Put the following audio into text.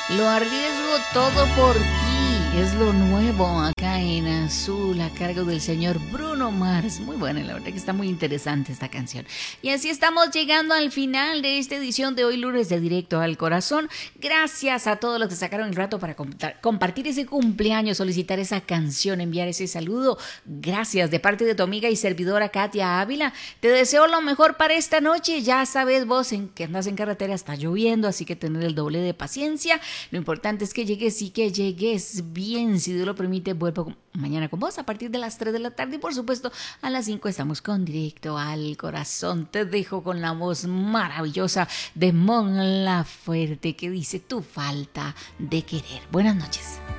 Lo arriesgo todo por ti. Es lo nuevo acá en Azul a cargo del señor Bruno Mars. Muy buena, la verdad que está muy interesante esta canción. Y así estamos llegando al final de esta edición de hoy, lunes de Directo al Corazón. Gracias a todos los que sacaron el rato para compartir ese cumpleaños, solicitar esa canción, enviar ese saludo. Gracias de parte de tu amiga y servidora Katia Ávila. Te deseo lo mejor para esta noche. Ya sabes vos que andas en carretera, está lloviendo, así que tener el doble de paciencia. Lo importante es que llegues y que llegues bien. Si Dios lo permite, vuelvo mañana con vos a partir de las 3 de la tarde y por supuesto a las 5 estamos con Directo al Corazón. Te dejo con la voz maravillosa de Mon Laferte que dice Tu falta de querer. Buenas noches.